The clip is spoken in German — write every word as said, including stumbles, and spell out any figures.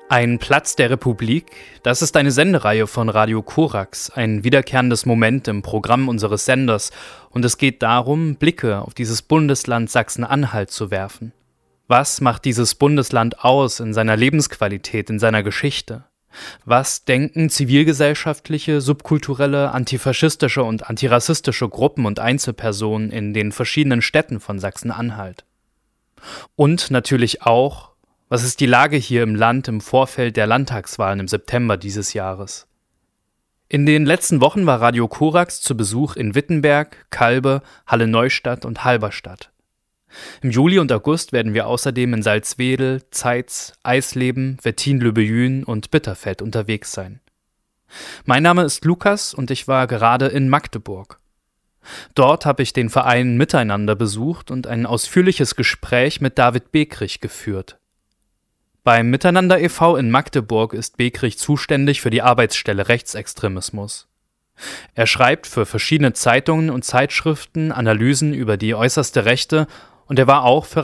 Ein Platz der Republik, das ist eine Sendereihe von Radio Korax, ein wiederkehrendes Moment im Programm unseres Senders, und es geht darum, Blicke auf dieses Bundesland Sachsen-Anhalt zu werfen. Was macht dieses Bundesland aus in seiner Lebensqualität, in seiner Geschichte? Was denken zivilgesellschaftliche, subkulturelle, antifaschistische und antirassistische Gruppen und Einzelpersonen in den verschiedenen Städten von Sachsen-Anhalt? Und natürlich auch, was ist die Lage hier im Land im Vorfeld der Landtagswahlen im September dieses Jahres? In den letzten Wochen war Radio Korax zu Besuch in Wittenberg, Calbe, Halle-Neustadt und Halberstadt. Im Juli und August werden wir außerdem in Salzwedel, Zeitz, Eisleben, Wettin-Löbejün und Bitterfeld unterwegs sein. Mein Name ist Lukas und ich war gerade in Magdeburg. Dort habe ich den Verein Miteinander besucht und ein ausführliches Gespräch mit David Bekrich geführt. Beim Miteinander e V in Magdeburg ist Bekrich zuständig für die Arbeitsstelle Rechtsextremismus. Er schreibt für verschiedene Zeitungen und Zeitschriften Analysen über die äußerste Rechte und er war auch für